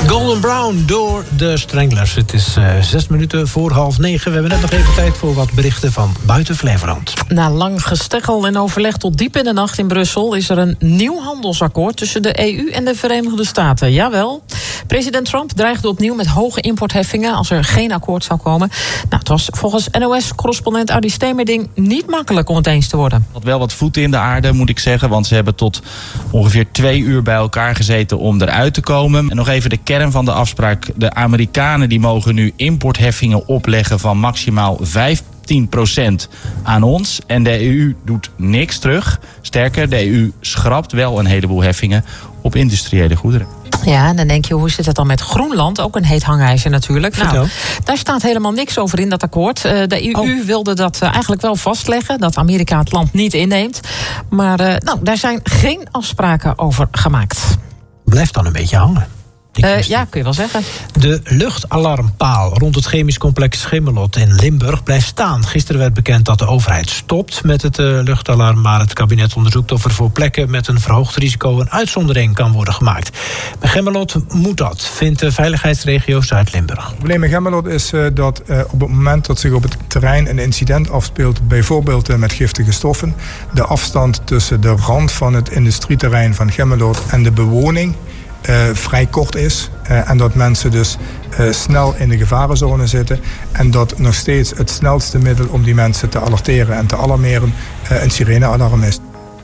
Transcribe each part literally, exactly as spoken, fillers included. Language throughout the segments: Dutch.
Golden Brown door de Stranglers. Het is uh, zes minuten voor half negen. We hebben net nog even tijd voor wat berichten van buiten Flevoland. Na lang gesteggel en overleg tot diep in de nacht in Brussel is er een nieuw handelsakkoord tussen de E U en de Verenigde Staten. Jawel. President Trump dreigde opnieuw met hoge importheffingen als er geen akkoord zou komen. Nou, het was volgens N O S-correspondent Adi Stemerding niet makkelijk om het eens te worden. Had wel wat voeten in de aarde, moet ik zeggen, want ze hebben tot ongeveer twee uur bij elkaar gezeten om eruit te komen. En nog even de kern van de afspraak. De Amerikanen die mogen nu importheffingen opleggen van maximaal vijftien procent aan ons. En de E U doet niks terug. Sterker, de E U schrapt wel een heleboel heffingen op industriële goederen. Ja, en dan denk je, hoe zit het dan met Groenland? Ook een heet hangijzer natuurlijk. Nou, daar staat helemaal niks over in dat akkoord. De E U oh. wilde dat eigenlijk wel vastleggen, dat Amerika het land niet inneemt. Maar uh, nou, daar zijn geen afspraken over gemaakt. Blijft dan een beetje hangen. Uh, ja, kun je wel zeggen. De luchtalarmpaal rond het chemisch complex Gemmelot in Limburg blijft staan. Gisteren werd bekend dat de overheid stopt met het uh, luchtalarm, maar het kabinet onderzoekt of er voor plekken met een verhoogd risico een uitzondering kan worden gemaakt. Bij Gemmelot moet dat, vindt de veiligheidsregio Zuid-Limburg. Het probleem in Gemmelot is uh, dat uh, op het moment dat zich op het terrein een incident afspeelt, bijvoorbeeld uh, met giftige stoffen, de afstand tussen de rand van het industrieterrein van Gemmelot en de bewoning Uh, vrij kort is. Uh, en dat mensen dus uh, snel in de gevarenzone zitten. En dat nog steeds het snelste middel om die mensen te alerteren en te alarmeren uh, een sirenealarm is.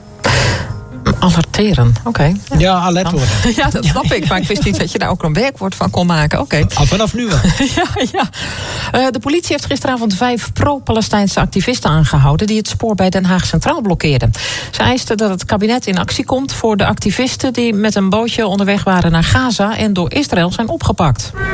Alerteren, oké. Okay. Ja, ja, alert worden. Ja, dat snap ik. Maar ik wist niet dat je daar ook een werkwoord van kon maken. Oké. Okay. Al vanaf nu wel. ja, ja. Uh, de politie heeft gisteravond vijf pro-Palestijnse activisten aangehouden die het spoor bij Den Haag Centraal blokkeerden. Ze eisten dat het kabinet in actie komt voor de activisten die met een bootje onderweg waren naar Gaza en door Israël zijn opgepakt.